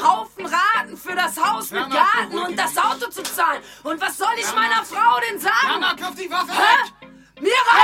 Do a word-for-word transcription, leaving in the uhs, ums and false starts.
Haufen Raten für das Haus mit Garten und das Auto zu zahlen. Und was soll ich meiner Frau denn sagen? Mama, kauf die Waffe Hä? weg! Mir